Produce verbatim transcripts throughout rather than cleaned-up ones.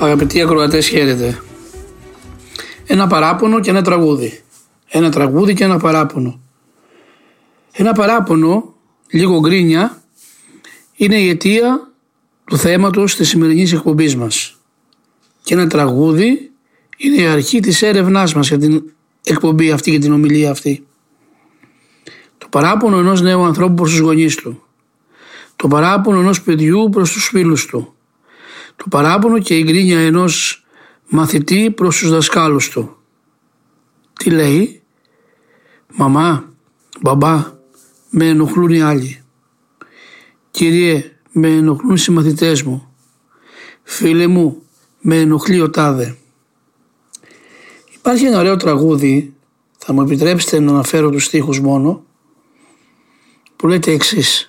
Αγαπητοί ακροατές, χαίρετε. Ένα παράπονο και ένα τραγούδι. Ένα τραγούδι και ένα παράπονο. Ένα παράπονο, λίγο γκρίνια, είναι η αιτία του θέματος της σημερινής εκπομπής μας. Και ένα τραγούδι είναι η αρχή της έρευνάς μας για την εκπομπή αυτή και την ομιλία αυτή. Το παράπονο ενός νέου ανθρώπου προς τους γονείς του. Το παράπονο ενός παιδιού προς τους φίλους του. Το παράπονο και η γκρίνια ενός μαθητή προς τους δασκάλους του. Τι λέει? Μαμά, μπαμπά, με ενοχλούν οι άλλοι. Κύριε, με ενοχλούν οι συμμαθητές μου. Φίλε μου, με ενοχλεί ο τάδε. Υπάρχει ένα ωραίο τραγούδι, θα μου επιτρέψετε να αναφέρω τους στίχους μόνο, που λέτε εξής.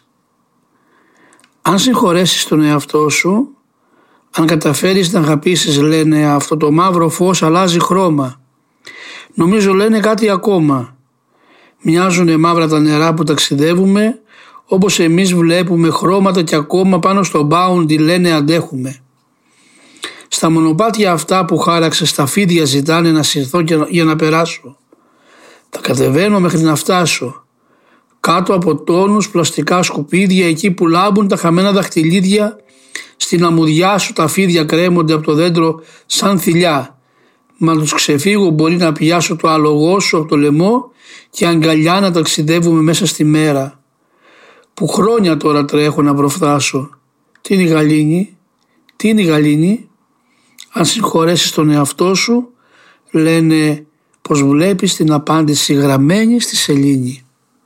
Αν συγχωρέσεις τον εαυτό σου, αν καταφέρεις να αγαπήσεις, λένε, αυτό το μαύρο φως αλλάζει χρώμα. Νομίζω λένε κάτι ακόμα. Μοιάζουνε μαύρα τα νερά που ταξιδεύουμε, όπως εμείς βλέπουμε χρώματα και ακόμα πάνω στο Bounty λένε αντέχουμε. Στα μονοπάτια αυτά που χάραξε στα φίδια ζητάνε να συρθώ για να περάσω. Θα κατεβαίνω μέχρι να φτάσω. Κάτω από τόνους πλαστικά σκουπίδια, εκεί που λάμπουν τα χαμένα δαχτυλίδια, στην αμμουδιά σου τα φίδια κρέμονται από το δέντρο σαν θηλιά. Μα τους ξεφύγω μπορεί να πιάσω το άλογό σου από το λαιμό και αγκαλιά να ταξιδεύουμε μέσα στη μέρα. Που χρόνια τώρα τρέχω να προφθάσω. Τι είναι η γαλήνη? Τι είναι η γαλήνη? Αν συγχωρέσεις τον εαυτό σου, λένε πως βλέπεις την απάντηση γραμμένη στη σελήνη.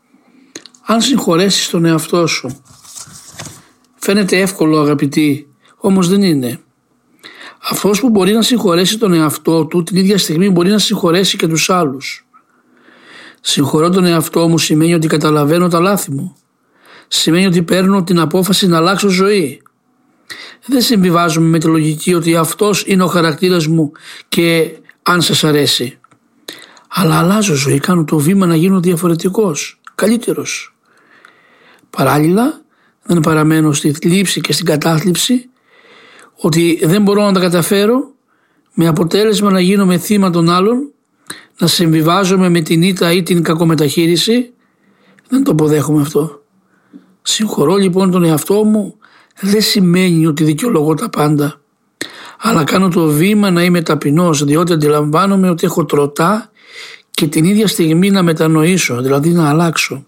Αν συγχωρέσεις τον εαυτό σου. Φαίνεται εύκολο, αγαπητοί, όμως δεν είναι. Αυτός που μπορεί να συγχωρέσει τον εαυτό του, την ίδια στιγμή μπορεί να συγχωρέσει και τους άλλους. Συγχωρώ τον εαυτό μου σημαίνει ότι καταλαβαίνω τα λάθη μου. Σημαίνει ότι παίρνω την απόφαση να αλλάξω ζωή. Δεν συμβιβάζομαι με τη λογική ότι αυτός είναι ο χαρακτήρας μου και αν σας αρέσει. Αλλά αλλάζω ζωή, κάνω το βήμα να γίνω διαφορετικός, καλύτερος. Παράλληλα, δεν παραμένω στη θλίψη και στην κατάθλιψη ότι δεν μπορώ να τα καταφέρω, με αποτέλεσμα να γίνομαι θύμα των άλλων, να συμβιβάζομαι με την ήττα ή την κακομεταχείριση. Δεν το αποδέχομαι αυτό. Συγχωρώ λοιπόν τον εαυτό μου, δεν σημαίνει ότι δικαιολογώ τα πάντα, αλλά κάνω το βήμα να είμαι ταπεινός, διότι αντιλαμβάνομαι ότι έχω τροτά και την ίδια στιγμή να μετανοήσω, δηλαδή να αλλάξω.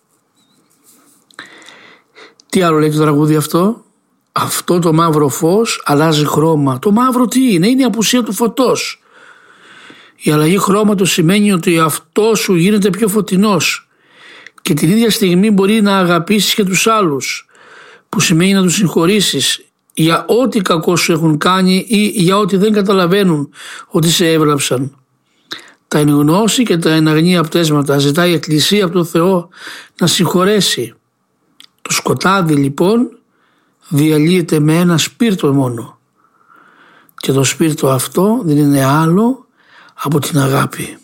Τι άλλο λέει το τραγούδι αυτό? Αυτό το μαύρο φως αλλάζει χρώμα. Το μαύρο τι είναι? Είναι η απουσία του φωτός. Η αλλαγή χρώματος σημαίνει ότι αυτό σου γίνεται πιο φωτεινός και την ίδια στιγμή μπορεί να αγαπήσεις και τους άλλους, που σημαίνει να τους συγχωρήσεις για ό,τι κακό σου έχουν κάνει ή για ό,τι δεν καταλαβαίνουν ότι σε έβλαψαν. Τα εν γνώση και τα εν αγνία πτέσματα ζητάει η Εκκλησία από τον Θεό να συγχωρέσει. Το σκοτάδι λοιπόν διαλύεται με ένα σπίρτο μόνο και το σπίρτο αυτό δεν είναι άλλο από την αγάπη.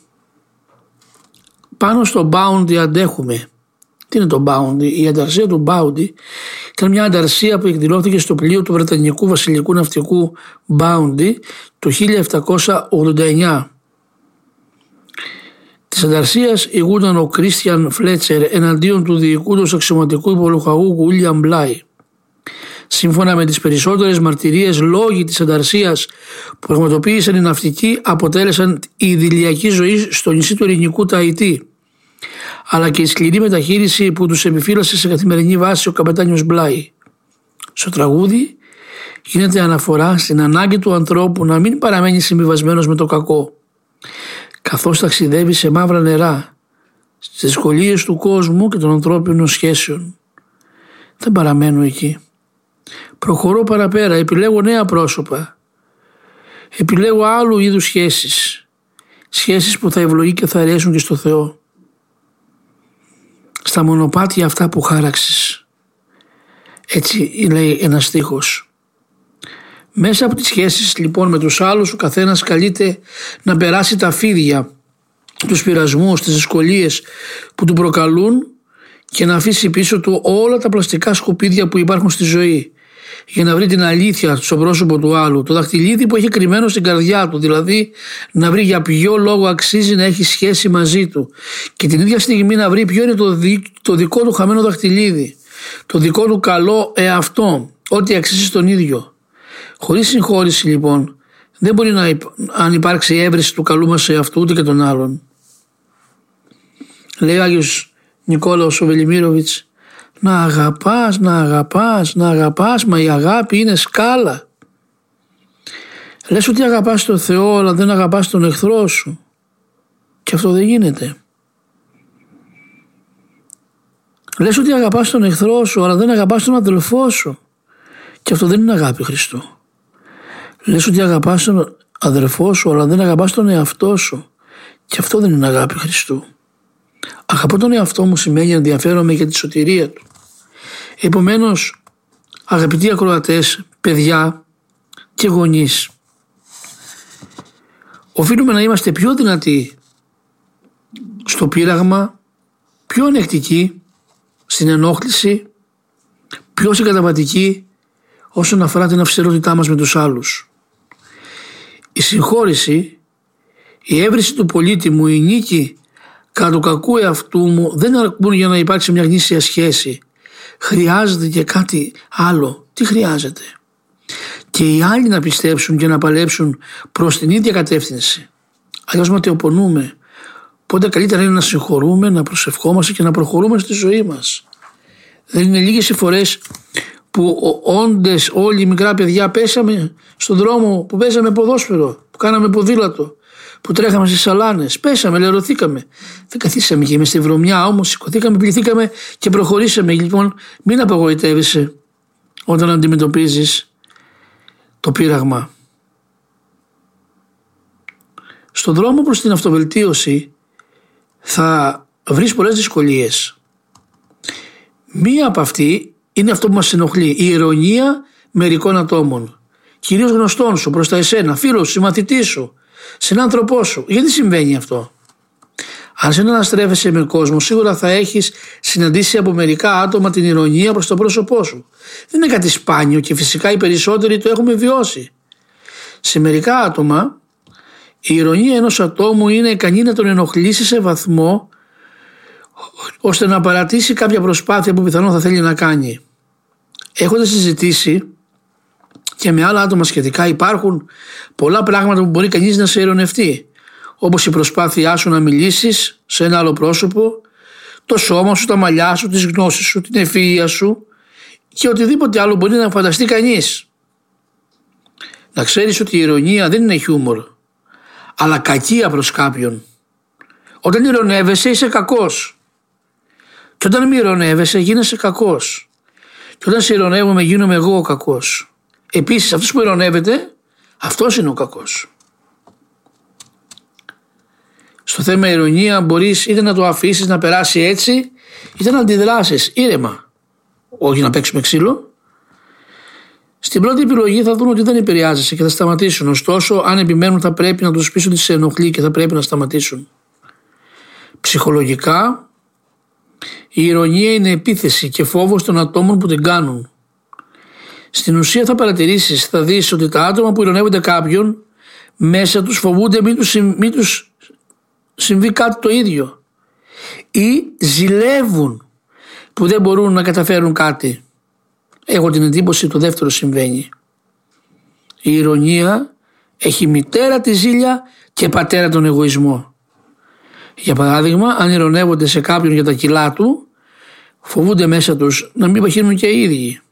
Πάνω στο Bounty αντέχουμε. Τι είναι το Bounty? Η ανταρσία του Bounty ήταν μια ανταρσία που εκδηλώθηκε στο πλοίο του Βρετανικού βασιλικού ναυτικού Bounty το χίλια επτακόσια ογδόντα εννιά. Της ανταρσίας ηγούνταν ο Κρίστιαν Φλέτσερ εναντίον του διοικούντος αξιωματικού υπολογαγού William Bligh. Σύμφωνα με τις περισσότερες μαρτυρίες, λόγοι της ανταρσίας που πραγματοποίησαν οι ναυτικοί αποτέλεσαν η ιδηλιακή ζωή στο νησί του ελληνικού Ταϊτή, αλλά και η σκληρή μεταχείριση που τους επιφύλασε σε καθημερινή βάση ο καπετάνιος Bligh. Στο τραγούδι γίνεται αναφορά στην ανάγκη του ανθρώπου να μην παραμένει συμβιβασμένος με το κακό, καθώς ταξιδεύει σε μαύρα νερά, στις δυσκολίες του κόσμου και των ανθρώπινων σχέσεων. Δεν παραμένω εκεί. Προχωρώ παραπέρα, επιλέγω νέα πρόσωπα. Επιλέγω άλλου είδους σχέσεις. Σχέσεις που θα ευλογεί και θα αρέσουν και στο Θεό. Στα μονοπάτια αυτά που χάραξες. Έτσι λέει ένας στίχος. Μέσα από τις σχέσεις λοιπόν με τους άλλους ο καθένας καλείται να περάσει τα φίδια, τους πειρασμούς, τις δυσκολίες που του προκαλούν και να αφήσει πίσω του όλα τα πλαστικά σκουπίδια που υπάρχουν στη ζωή για να βρει την αλήθεια στο πρόσωπο του άλλου, το δαχτυλίδι που έχει κρυμμένο στην καρδιά του, δηλαδή να βρει για ποιο λόγο αξίζει να έχει σχέση μαζί του και την ίδια στιγμή να βρει ποιο είναι το, δι, το δικό του χαμένο δαχτυλίδι, το δικό του καλό εαυτό, ό,τι αξίζει στον ίδιο. Χωρίς συγχώρηση λοιπόν δεν μπορεί να υπ, αν υπάρξει έβρεση του καλού μας εαυτού ούτε και των άλλων. Λέει ο Άγιος Νικόλαος ο Βελιμίροβιτς, να αγαπάς, να αγαπάς, να αγαπάς, μα η αγάπη είναι σκάλα. Λες ότι αγαπάς τον Θεό αλλά δεν αγαπάς τον εχθρό σου και αυτό δεν γίνεται. Λες ότι αγαπάς τον εχθρό σου αλλά δεν αγαπάς τον αδελφό σου και αυτό δεν είναι αγάπη Χριστού. Λες ότι αγαπάς τον αδελφό σου αλλά δεν αγαπάς τον εαυτό σου και αυτό δεν είναι αγάπη Χριστού. Αγαπώ τον εαυτό μου σημαίνει ενδιαφέρομαι για τη σωτηρία του. Επομένως, αγαπητοί ακροατές, παιδιά και γονείς, οφείλουμε να είμαστε πιο δυνατοί στο πείραγμα, πιο ανεκτικοί στην ενόχληση, πιο συγκαταβατικοί όσον αφορά την αυστηρότητά μας με τους άλλους. Η συγχώρηση, η έβριση του πολύτιμου, η νίκη κατά του κακού εαυτού μου δεν αρκούν για να υπάρξει μια γνήσια σχέση. Χρειάζεται και κάτι άλλο. Τι χρειάζεται? Και οι άλλοι να πιστέψουν και να παλέψουν προς την ίδια κατεύθυνση. Αλλιώς ματαιοπονούμε. Οπότε καλύτερα είναι να συγχωρούμε, να προσευχόμαστε και να προχωρούμε στη ζωή μας. Δεν είναι λίγες οι φορές που όντες όλοι οι μικρά παιδιά πέσαμε στον δρόμο, που παίζαμε ποδόσφαιρο, που κάναμε ποδήλατο, που τρέχαμε στις σαλάνες, πέσαμε, λερωθήκαμε. Δεν καθίσαμε και είμαι στη βρωμιά, όμως σηκωθήκαμε, πληθήκαμε και προχωρήσαμε. Λοιπόν, μην απογοητεύεσαι όταν αντιμετωπίζεις το πείραγμα. Στον δρόμο προς την αυτοβελτίωση θα βρεις πολλές δυσκολίες. Μία από αυτή είναι αυτό που μας ενοχλεί, η ηρωνία μερικών ατόμων, κυρίως γνωστών σου, προς τα εσένα, φίλος σου, συμμαθητής σου, συνάνθρωπό σου. Γιατί συμβαίνει αυτό? Αν συναναστρέφεσαι με κόσμο, σίγουρα θα έχεις συναντήσει από μερικά άτομα την ηρωνία προς το πρόσωπό σου. Δεν είναι κάτι σπάνιο και φυσικά οι περισσότεροι το έχουμε βιώσει. Σε μερικά άτομα η ηρωνία ενός ατόμου είναι ικανή να τον ενοχλήσει σε βαθμό ώστε να παρατήσει κάποια προσπάθεια που πιθανόν θα θέλει να κάνει. Έχοντας συζητήσει και με άλλα άτομα σχετικά, υπάρχουν πολλά πράγματα που μπορεί κανείς να σε ειρωνευτεί, όπως η προσπάθειά σου να μιλήσεις σε ένα άλλο πρόσωπο, το σώμα σου, τα μαλλιά σου, τις γνώσεις σου, την ευφυΐα σου και οτιδήποτε άλλο μπορεί να φανταστεί κανείς. Να ξέρεις ότι η ειρωνία δεν είναι χιούμορ, αλλά κακία προς κάποιον. Όταν ειρωνεύεσαι είσαι κακός. Και όταν μη ειρωνεύεσαι γίνεσαι κακός. Και όταν σε ειρωνεύομαι γίνομαι εγώ ο κακός. Επίσης αυτός που ειρωνεύεται, αυτός είναι ο κακός. Στο θέμα ειρωνία μπορείς είτε να το αφήσεις να περάσει έτσι, είτε να αντιδράσεις ήρεμα. Όχι να παίξουμε ξύλο. Στην πρώτη επιλογή θα δουν ότι δεν επηρεάζεσαι και θα σταματήσουν. Ωστόσο, αν επιμένουν, θα πρέπει να τους πεις ότι σε ενοχλεί και θα πρέπει να σταματήσουν. Ψυχολογικά, η ειρωνία είναι επίθεση και φόβος των ατόμων που την κάνουν. Στην ουσία θα παρατηρήσεις, θα δεις ότι τα άτομα που ειρωνεύονται κάποιον μέσα τους φοβούνται μην τους, μην τους συμβεί κάτι το ίδιο ή ζηλεύουν που δεν μπορούν να καταφέρουν κάτι. Έχω την εντύπωση το δεύτερο συμβαίνει. Η ειρωνία έχει μητέρα τη ζήλια και πατέρα τον εγωισμό. Για παράδειγμα, αν ειρωνεύονται σε κάποιον για τα κιλά του, φοβούνται μέσα τους να μην παχύνουν και οι ίδιοι.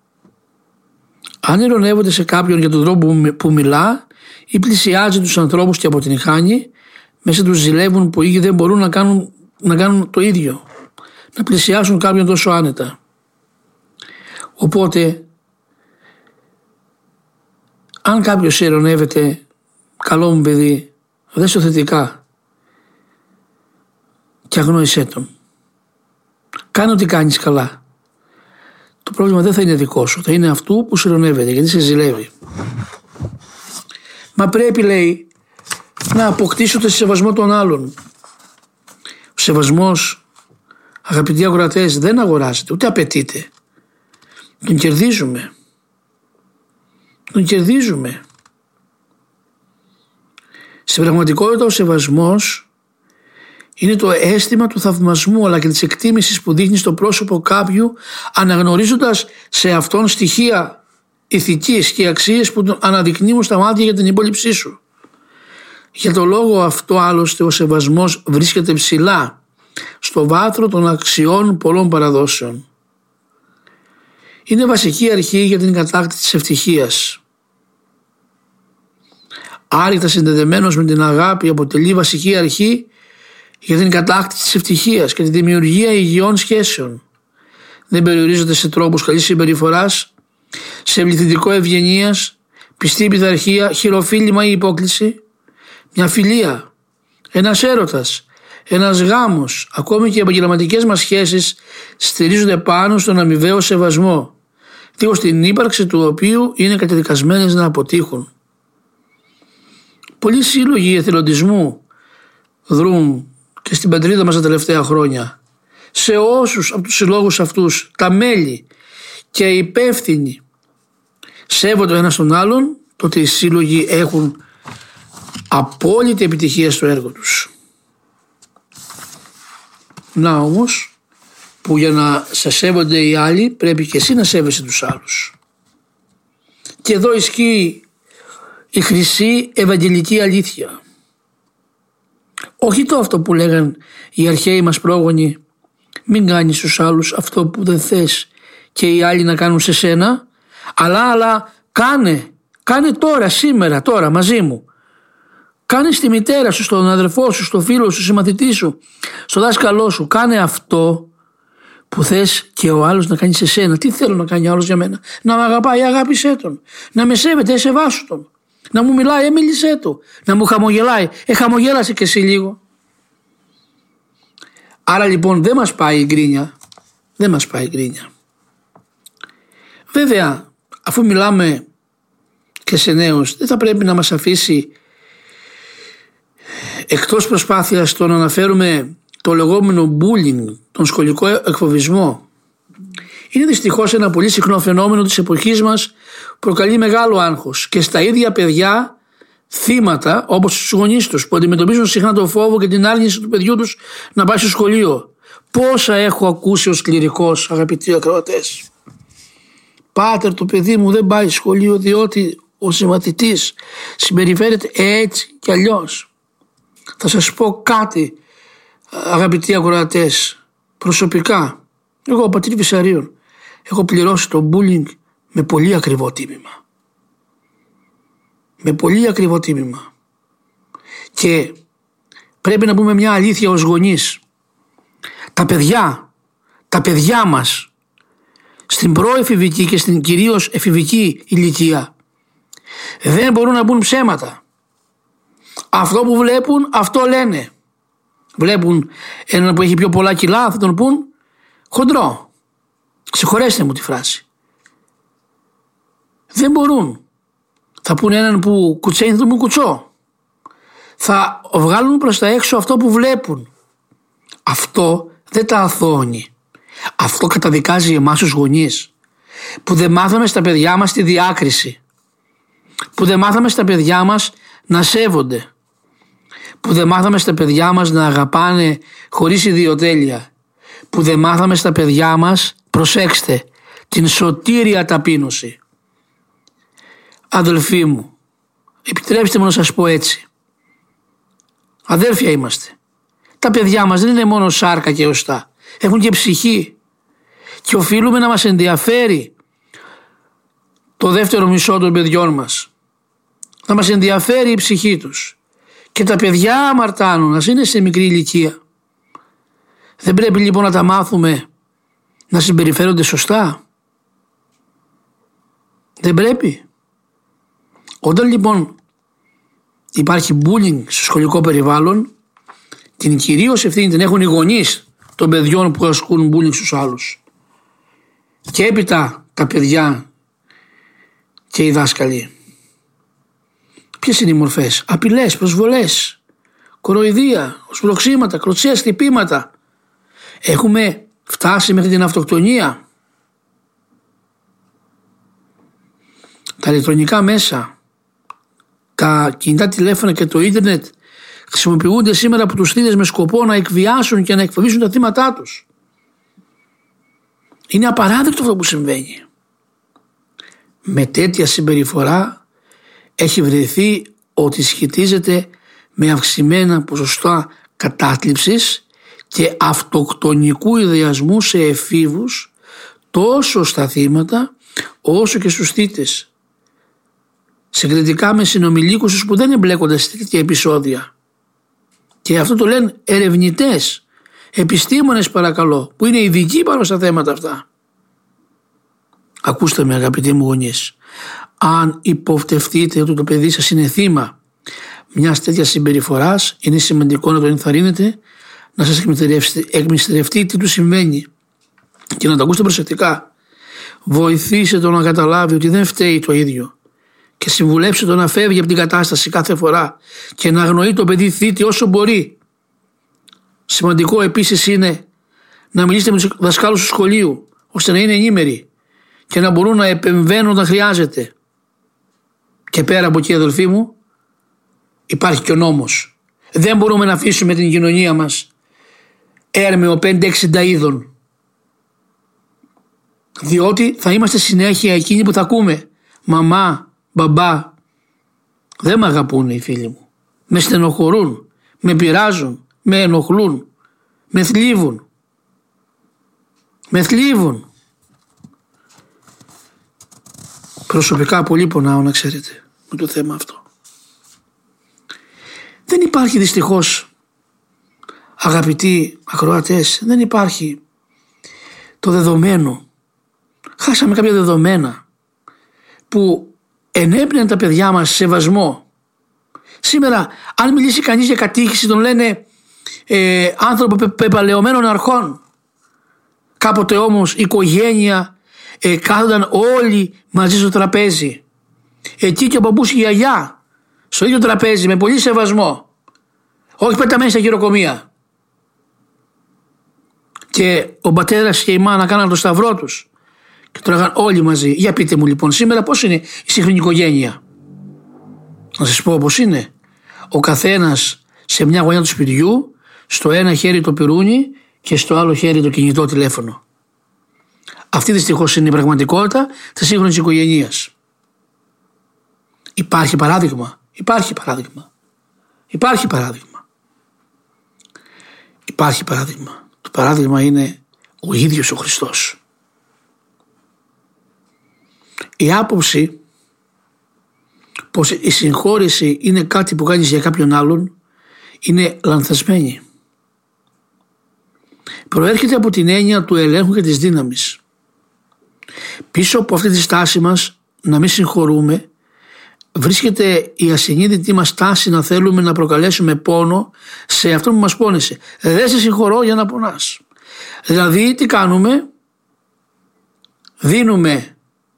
Αν ειρωνεύονται σε κάποιον για τον τρόπο που μιλά ή πλησιάζει τους ανθρώπους και αποτυγχάνει, μέσα τους ζηλεύουν που οι ίδιοι δεν μπορούν να κάνουν, να κάνουν το ίδιο, να πλησιάσουν κάποιον τόσο άνετα. Οπότε, αν κάποιος ειρωνεύεται, καλό μου παιδί, δες το θετικά και αγνόησέ τον. Κάνε ό,τι κάνεις καλά. Το πρόβλημα δεν θα είναι δικό σου, θα είναι αυτού που σε ειρωνεύεται, γιατί σε ζηλεύει. Μα πρέπει, λέει, να αποκτήσω το σεβασμό των άλλων. Ο σεβασμός, αγαπητοί ακροατές, δεν αγοράζεται, ούτε απαιτείται. Τον κερδίζουμε. τον κερδίζουμε. Στην πραγματικότητα ο σεβασμός είναι το αίσθημα του θαυμασμού αλλά και της εκτίμησης που δείχνει στο πρόσωπο κάποιου, αναγνωρίζοντας σε αυτόν στοιχεία ηθικής και αξίες που τον αναδεικνύουν στα μάτια για την υπόλοιψή σου. Για το λόγο αυτό άλλωστε ο σεβασμός βρίσκεται ψηλά στο βάθρο των αξιών πολλών παραδόσεων. Είναι βασική αρχή για την κατάκτηση της ευτυχίας. Άρρηκτα συνδεδεμένος με την αγάπη αποτελεί βασική αρχή για την κατάκτηση της ευτυχίας και τη δημιουργία υγιών σχέσεων. Δεν περιορίζεται σε τρόπους καλής συμπεριφοράς, σε πληθυντικό ευγενίας, πιστή πειθαρχία, χειροφίλημα ή υπόκληση. Μια φιλία, ένας έρωτας, ένας γάμος, ακόμη και οι επαγγελματικές μας σχέσεις στηρίζονται πάνω στον αμοιβαίο σεβασμό, δίχως την ύπαρξη του οποίου είναι καταδικασμένες να αποτύχουν. Πολλοί σύλλογοι εθελοντισμού δρούν και στην πατρίδα μας τα τελευταία χρόνια. Σε όσους από τους συλλόγους αυτούς τα μέλη και οι υπεύθυνοι σέβονται ο ένας τον άλλον, τότε οι σύλλογοι έχουν απόλυτη επιτυχία στο έργο τους. Να όμως που για να σε σέβονται οι άλλοι πρέπει και εσύ να σέβεσαι τους άλλους. Και εδώ ισχύει η χρυσή ευαγγελική αλήθεια. Όχι το αυτό που λέγαν οι αρχαίοι μας πρόγονοι, μην κάνεις στους άλλους αυτό που δεν θες και οι άλλοι να κάνουν σε σένα, αλλά, αλλά κάνε, κάνε τώρα, σήμερα, τώρα μαζί μου. Κάνε στη μητέρα σου, στον αδερφό σου, στο φίλο σου, στο μαθητή σου, στο δάσκαλό σου. Κάνε αυτό που θες και ο άλλος να κάνει σε σένα. Τι θέλω να κάνει ο άλλος για μένα? Να με αγαπάει, αγάπησέ τον. Να με σέβεται, σεβάσου τον. Να μου μιλάει, ε, μίλησέ του. Να μου χαμογελάει, ε, χαμογέλασε και εσύ λίγο. Άρα λοιπόν δεν μας πάει η γκρίνια. Δεν μας πάει η γκρίνια. Βέβαια, αφού μιλάμε και σε νέους, δεν θα πρέπει να μας αφήσει εκτός προσπάθειας το να αναφέρουμε το λεγόμενο bullying, τον σχολικό εκφοβισμό. Είναι δυστυχώς ένα πολύ συχνό φαινόμενο της εποχής μας που προκαλεί μεγάλο άγχος και στα ίδια παιδιά θύματα όπως τους γονείς τους που αντιμετωπίζουν συχνά το φόβο και την άρνηση του παιδιού τους να πάει στο σχολείο. Πόσα έχω ακούσει ως κληρικός, αγαπητοί ακροατές. Πάτερ, το παιδί μου δεν πάει σχολείο διότι ο συμμαθητής συμπεριφέρεται έτσι κι αλλιώς. Θα σας πω κάτι, αγαπητοί ακροατές, προσωπικά. Εγώ ο πατήρ Βυσσαρίων έχω πληρώσει το bullying με πολύ ακριβό τίμημα. Με πολύ ακριβό τίμημα. Και πρέπει να πούμε μια αλήθεια ως γονείς. Τα παιδιά, τα παιδιά μας στην προεφηβική και στην κυρίως εφηβική ηλικία δεν μπορούν να πούν ψέματα. Αυτό που βλέπουν, αυτό λένε. Βλέπουν έναν που έχει πιο πολλά κιλά, θα τον πούν χοντρό. Συγχωρέστε μου τη φράση. Δεν μπορούν. Θα πούν έναν που κουτσένει, θα τον πούν κουτσό. Θα βγάλουν προς τα έξω αυτό που βλέπουν. Αυτό δεν τα αθώνει. Αυτό καταδικάζει εμάς τους γονείς που δεν μάθαμε στα παιδιά μας τη διάκριση, που δεν μάθαμε στα παιδιά μας να σέβονται, που δεν μάθαμε στα παιδιά μας να αγαπάνε χωρίς ιδιοτέλεια, που δεν μάθαμε στα παιδιά μας, προσέξτε, την σωτήρια ταπείνωση. Αδελφοί μου, επιτρέψτε μου να σας πω έτσι. Αδέρφια είμαστε. Τα παιδιά μας δεν είναι μόνο σάρκα και οστά. Έχουν και ψυχή. Και οφείλουμε να μας ενδιαφέρει το δεύτερο μισό των παιδιών μας. Να μας ενδιαφέρει η ψυχή τους. Και τα παιδιά αμαρτάνουν, ας είναι σε μικρή ηλικία. Δεν πρέπει λοιπόν να τα μάθουμε να συμπεριφέρονται σωστά? Δεν πρέπει. Όταν λοιπόν υπάρχει bullying στο σχολικό περιβάλλον, την κυρίως ευθύνη την έχουν οι γονείς των παιδιών που ασκούν bullying στους άλλους. Και έπειτα τα παιδιά και οι δάσκαλοι. Ποιες είναι οι μορφές? Απειλές, προσβολές, κοροϊδία, οσπροξήματα, κλωτσίες, χτυπήματα. Έχουμε φτάσει μέχρι την αυτοκτονία. τα ηλεκτρονικά μέσα, τα κινητά τηλέφωνα και το ίντερνετ χρησιμοποιούνται σήμερα από τους θύτες με σκοπό να εκβιάσουν και να εκφοβήσουν τα θύματά τους. Είναι απαράδεκτο αυτό που συμβαίνει. Με τέτοια συμπεριφορά έχει βρεθεί ότι σχετίζεται με αυξημένα ποσοστά κατάθλιψης και αυτοκτονικού ιδεασμού σε εφήβους, τόσο στα θύματα όσο και στους θύτες. Συγκριτικά με συνομιλίκους τους που δεν εμπλέκονται σε τέτοια επεισόδια. Και αυτό το λένε ερευνητές, επιστήμονες παρακαλώ, που είναι ειδικοί πάνω στα θέματα αυτά. Ακούστε με αγαπητοί μου γονείς, αν υποπτευτείτε ότι το παιδί σας είναι θύμα μιας τέτοιας συμπεριφοράς, είναι σημαντικό να το ενθαρρύνετε, να σας εκμυστηρευτεί τι του συμβαίνει και να το ακούσετε προσεκτικά. Βοηθήστε το να καταλάβει ότι δεν φταίει το ίδιο και συμβουλέψτε το να φεύγει από την κατάσταση κάθε φορά και να αγνοεί το παιδί θήτη όσο μπορεί. Σημαντικό επίσης είναι να μιλήσετε με τους δασκάλους του σχολείου ώστε να είναι ενήμεροι και να μπορούν να επεμβαίνουν όταν χρειάζεται. Και πέρα από εκεί, αδελφοί μου, υπάρχει και ο νόμος. Δεν μπορούμε να αφήσουμε την κοινωνία μας έρμεο πέντε έξι είδων. Διότι θα είμαστε συνέχεια εκείνοι που θα ακούμε μαμά, μπαμπά, δεν με αγαπούν οι φίλοι μου, με στενοχωρούν, με πειράζουν, με ενοχλούν, με θλίβουν, με θλίβουν. Προσωπικά πολύ πονάω, να ξέρετε, με το θέμα αυτό. Δεν υπάρχει δυστυχώς, αγαπητοί ακροατές, δεν υπάρχει το δεδομένο. Χάσαμε κάποια δεδομένα που ενέπνεαν τα παιδιά μας σεβασμό. Σήμερα αν μιλήσει κανείς για κατήχηση τον λένε ε, άνθρωπο πε, πεπαλαιωμένων αρχών. Κάποτε όμως η οικογένεια ε, κάθονταν όλοι μαζί στο τραπέζι. Εκεί και ο μπαμπούς και η γιαγιά στο ίδιο τραπέζι με πολύ σεβασμό. Όχι πεταμένοι στα χειροκομεία. Και ο πατέρας και η μάνα κάναν το σταυρό τους και τρώγαν όλοι μαζί. Για πείτε μου λοιπόν σήμερα πώς είναι η σύγχρονη οικογένεια. Να σας πω πώς είναι. Ο καθένας σε μια γωνιά του σπιτιού, στο ένα χέρι το πυρούνι και στο άλλο χέρι το κινητό τηλέφωνο. Αυτή δυστυχώς είναι η πραγματικότητα της σύγχρονης οικογένειας. Υπάρχει παράδειγμα. Υπάρχει παράδειγμα. Υπάρχει παράδειγμα. Υπάρχει παράδειγμα. Το παράδειγμα είναι ο ίδιος ο Χριστός. Η άποψη πως η συγχώρεση είναι κάτι που κάνεις για κάποιον άλλον είναι λανθασμένη. Προέρχεται από την έννοια του ελέγχου και της δύναμης. Πίσω από αυτή τη στάση μας να μην συγχωρούμε βρίσκεται η ασυνείδητη μας τάση να θέλουμε να προκαλέσουμε πόνο σε αυτό που μας πόνεσε. Δεν σε συγχωρώ για να πονάς. Δηλαδή τι κάνουμε? Δίνουμε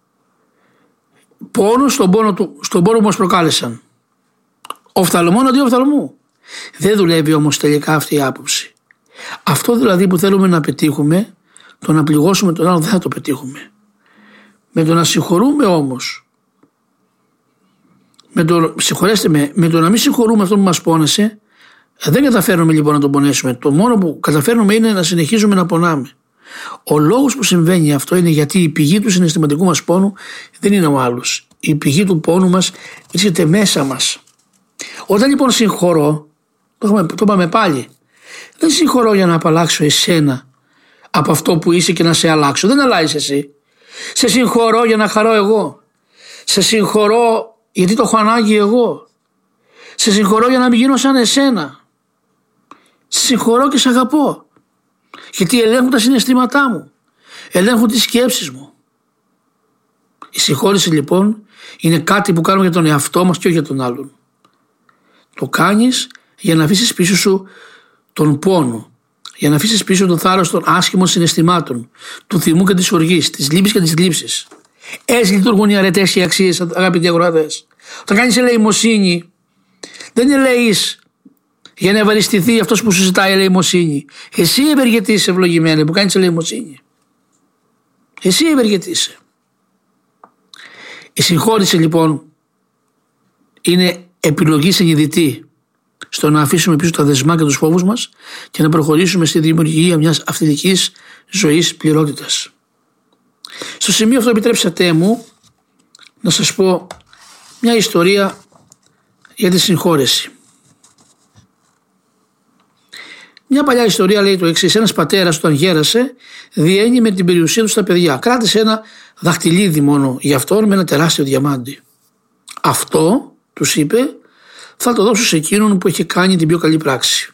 πόνο στον πόνο, του, στον πόνο που μας προκάλεσαν. Οφθαλμόν αντί οφθαλμού. Δεν δουλεύει όμως τελικά αυτή η άποψη. Αυτό δηλαδή που θέλουμε να πετύχουμε, το να πληγώσουμε τον άλλο, δεν θα το πετύχουμε. Με το να συγχωρούμε όμως, με το, συγχωρέστε με, με το να μην συγχωρούμε αυτό που μας πόνεσε, δεν καταφέρνουμε λοιπόν να τον πονέσουμε. Το μόνο που καταφέρνουμε είναι να συνεχίζουμε να πονάμε. Ο λόγος που συμβαίνει αυτό είναι γιατί η πηγή του συναισθηματικού μας πόνου δεν είναι ο άλλος. Η πηγή του πόνου μας βρίσκεται μέσα μας. Όταν λοιπόν συγχωρώ, το, έχουμε, το είπαμε πάλι, δεν συγχωρώ για να απαλλάξω εσένα από αυτό που είσαι και να σε αλλάξω. Δεν αλλάζεις εσύ. Σε συγχωρώ για να χαρώ εγώ. Σε συγχωρώ γιατί το έχω ανάγκη εγώ. Σε συγχωρώ για να μην γίνω σαν εσένα. Σε συγχωρώ και σε αγαπώ. Γιατί ελέγχουν τα συναισθήματά μου. Ελέγχουν τις σκέψεις μου. Η συγχώρηση λοιπόν είναι κάτι που κάνουμε για τον εαυτό μας και όχι για τον άλλον. Το κάνεις για να αφήσεις πίσω σου τον πόνο. Για να αφήσεις πίσω τον θάρρος των άσχημων συναισθημάτων. Του θυμού και της οργής. Της λύπης και της θλίψης. Έτσι λειτουργούν οι αρετές και οι αξίες, αγαπητοί ακροατές. Όταν κάνεις ελεημοσύνη, δεν ελεείς για να ευαριστηθεί αυτός που σου ζητάει ελεημοσύνη. Εσύ ευεργετείσαι, ευλογημένε, που κάνεις ελεημοσύνη. Εσύ ευεργετείσαι. Η συγχώρηση λοιπόν είναι επιλογή συνειδητή στο να αφήσουμε πίσω τα δεσμά και τους φόβους μας και να προχωρήσουμε στη δημιουργία μιας αυθεντικής ζωής πληρότητας. Στο σημείο αυτό επιτρέψατε μου να σας πω μια ιστορία για τη συγχώρεση. Μια παλιά ιστορία λέει το εξής: ένας πατέρας όταν γέρασε διένει με την περιουσία του στα παιδιά. Κράτησε ένα δαχτυλίδι μόνο για αυτόν με ένα τεράστιο διαμάντι. Αυτό, τους είπε, θα το δώσω σε εκείνον που είχε κάνει την πιο καλή πράξη.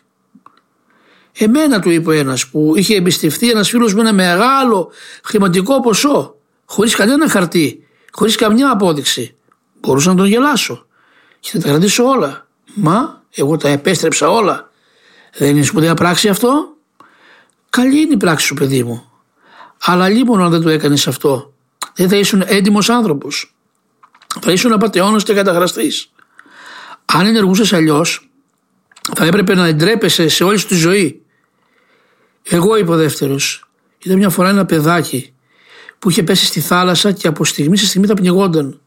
Εμένα, του είπε ένας που είχε εμπιστευτεί ένας φίλος με ένα μεγάλο χρηματικό ποσό, χωρίς κανένα χαρτί, χωρίς καμιά απόδειξη. Μπορούσα να τον γελάσω και να τα κρατήσω όλα. Μα εγώ τα επέστρεψα όλα. Δεν είναι σπουδαία πράξη αυτό? Καλή είναι η πράξη σου, παιδί μου. Αλλά λίμωνο αν δεν το έκανες αυτό. Δεν θα ήσουν έντιμος άνθρωπος. Θα ήσουν απατεώνας και καταχραστής. Αν ενεργούσες αλλιώς, θα έπρεπε να εντρέπεσαι σε όλη σου τη ζωή. Εγώ, είπε ο δεύτερος, ήταν μια φορά ένα παιδάκι που είχε πέσει στη θάλασσα και από στιγμή σε στιγμή τα πνιγόταν.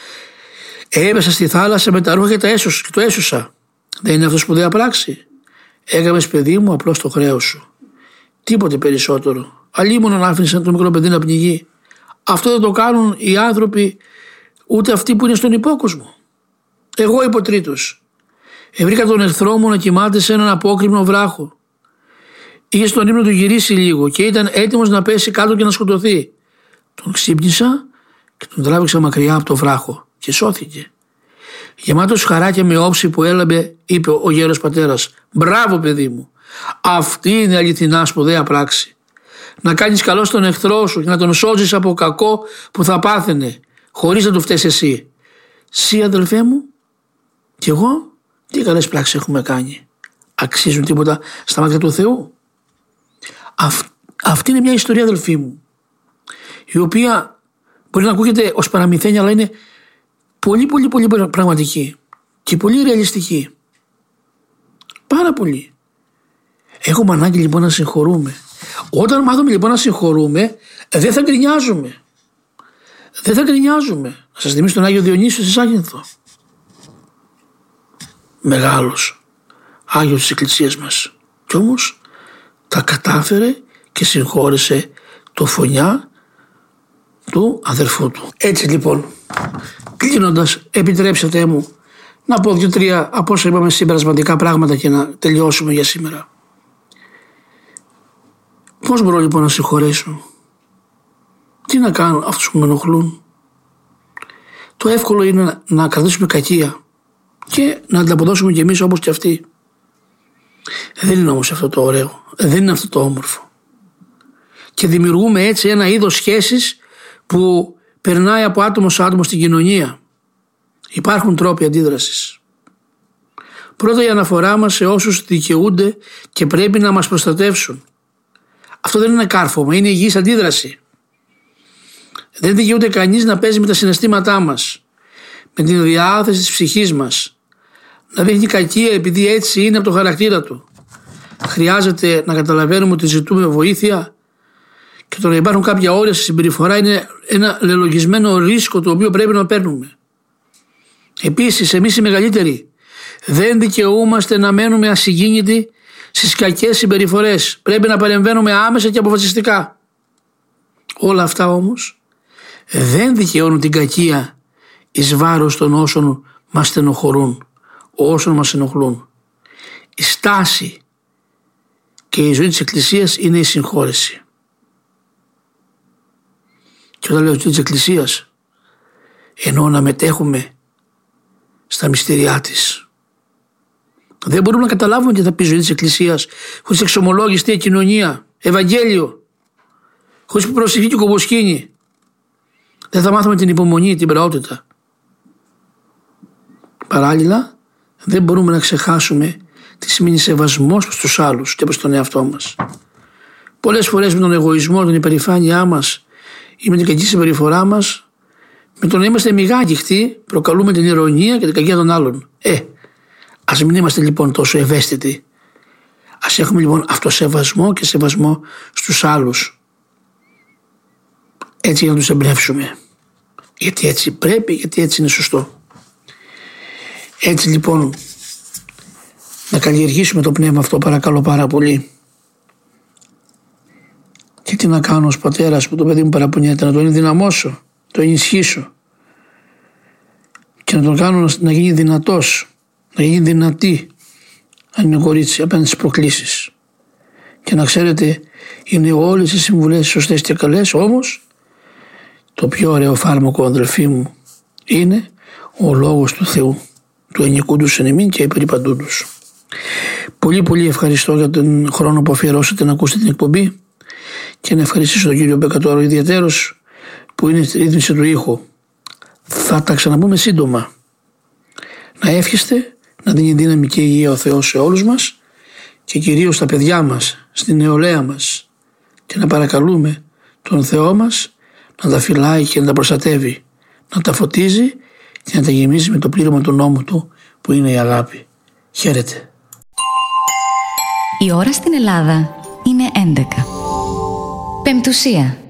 Έπεσα στη θάλασσα με τα ρούχα και, τα έσωσα, και το έσωσα. Δεν είναι αυτό σπουδαία πράξη? Έκαμες, παιδί μου, απλώς το χρέος σου. Τίποτε περισσότερο. Αλλήμον να άφηνες το μικρό παιδί να πνιγεί. Αυτό δεν το κάνουν οι άνθρωποι, ούτε αυτοί που είναι στον υπόκοσμο. Εγώ, είπε ο τρίτος, βρήκα τον εχθρό μου να κοιμάται σε έναν απόκρημνο βράχο. Είχε στον ύπνο του γυρίσει λίγο και ήταν έτοιμος να πέσει κάτω και να σκοτωθεί. Τον ξύπνησα και τον τράβηξα μακριά από το βράχο και σώθηκε. Γεμάτος χαρά και με όψη που έλαμπε, είπε ο γέρος πατέρας: μπράβο, παιδί μου, αυτή είναι αληθινά σπουδαία πράξη. Να κάνεις καλό στον εχθρό σου και να τον σώζεις από κακό που θα πάθαινε, χωρίς να του φταίς εσύ. Συ, αδελφέ μου, κι εγώ, τι καλές πράξεις έχουμε κάνει? Αξίζουν τίποτα στα μάτια του Θεού? Αυ, αυτή είναι μια ιστορία, αδελφοί μου, η οποία μπορεί να ακούγεται ως παραμυθένια, αλλά είναι πολύ πολύ πολύ πραγματική και πολύ ρεαλιστική. Πάρα πολύ. Έχουμε ανάγκη λοιπόν να συγχωρούμε. Όταν μάθουμε λοιπόν να συγχωρούμε, δεν θα γκρινιάζουμε. Δεν θα γκρινιάζουμε. Να σας θυμίσω τον Άγιο Διονύσιο στη Σάκυνθο. Μεγάλος Άγιος της Εκκλησίας μας. Κι όμως τα κατάφερε και συγχώρεσε το φωνιά του αδερφού του. Έτσι λοιπόν, κλείνοντας, επιτρέψτε μου να πω δύο-τρία από όσα είπαμε συμπερασματικά πράγματα και να τελειώσουμε για σήμερα. Πώς μπορώ λοιπόν να συγχωρέσω? Τι να κάνω αυτούς που με ενοχλούν? Το εύκολο είναι να κρατήσουμε κακία και να ανταποδώσουμε κι εμείς όπως κι αυτοί. Δεν είναι όμως αυτό το ωραίο, δεν είναι αυτό το όμορφο. Και δημιουργούμε έτσι ένα είδος σχέσης που περνάει από άτομο σε άτομο στην κοινωνία. Υπάρχουν τρόποι αντίδρασης. Πρώτα, η αναφορά μας σε όσους δικαιούνται και πρέπει να μας προστατεύσουν. Αυτό δεν είναι κάρφωμα, είναι υγιής αντίδραση. Δεν δικαιούται κανείς να παίζει με τα συναισθήματά μας, με την διάθεση της ψυχής μας, να δείχνει κακία επειδή έτσι είναι από το χαρακτήρα του. Χρειάζεται να καταλαβαίνουμε ότι ζητούμε βοήθεια και το να υπάρχουν κάποια όρια στη συμπεριφορά είναι ένα λελογισμένο ρίσκο το οποίο πρέπει να παίρνουμε. Επίσης, εμείς οι μεγαλύτεροι δεν δικαιούμαστε να μένουμε ασυγκίνητοι στις κακές συμπεριφορές. Πρέπει να παρεμβαίνουμε άμεσα και αποφασιστικά. Όλα αυτά όμως δεν δικαιώνουν την κακία εις βάρος των όσων μας στενοχωρούν, όσων μας ενοχλούν. Η στάση και η ζωή της Εκκλησίας είναι η συγχώρεση. Και όταν λέω ζωή της Εκκλησίας, εννοώ να μετέχουμε στα μυστήριά της. Δεν μπορούμε να καταλάβουμε τι θα πει η ζωή της Εκκλησίας χωρίς εξομολόγηση, θεία κοινωνία, Ευαγγέλιο, χωρίς προσευχή και κομποσκήνη. Δεν θα μάθουμε την υπομονή, την πραότητα. Παράλληλα, δεν μπορούμε να ξεχάσουμε τι σημαίνει σεβασμός προς τους άλλους και προς τον εαυτό μας. Πολλές φορές με τον εγωισμό, την υπερηφάνειά μας ή με την κακή συμπεριφορά μας, με το να είμαστε μηγάγιχτοι, προκαλούμε την ηρωνία και την κακία των άλλων. Ε, ας μην είμαστε λοιπόν τόσο ευαίσθητοι. Ας έχουμε λοιπόν αυτοσεβασμό και σεβασμό στους άλλους. Έτσι για να τους εμπνεύσουμε. γιατί έτσι πρέπει, γιατί έτσι είναι σωστό. Έτσι λοιπόν να καλλιεργήσουμε το πνεύμα αυτό, παρακαλώ πάρα πολύ. Και τι να κάνω ως πατέρας που το παιδί μου παραπονιέται? Να τον ενδυναμώσω, το ενισχύσω και να τον κάνω να γίνει δυνατός, να γίνει δυνατή, αν είναι κορίτσι, απέναντι στις προκλήσεις. Και να ξέρετε, είναι όλες οι συμβουλές σωστές και καλές, όμως το πιο ωραίο φάρμακο, αδελφοί μου, είναι ο λόγος του Θεού, του ενικούντους εν ημίν και υπερηπαντούντους. Πολύ πολύ ευχαριστώ για τον χρόνο που αφιερώσατε να ακούσετε την εκπομπή και να ευχαριστήσω τον κύριο Μπεκατόρο ιδιαίτερος που είναι στη ρύθμιση του ήχου. Θα τα ξαναπούμε σύντομα. Να εύχεστε να δίνει δύναμη και υγεία ο Θεός σε όλους μας και κυρίως στα παιδιά μας, στην νεολαία μας, και να παρακαλούμε τον Θεό μας να τα φυλάει και να τα προστατεύει, να τα φωτίζει και να τα γεμίζει με το πλήρωμα του νόμου του που είναι η αγάπη. Χαίρετε. Η ώρα στην Ελλάδα είναι έντεκα. Πεμπτουσία.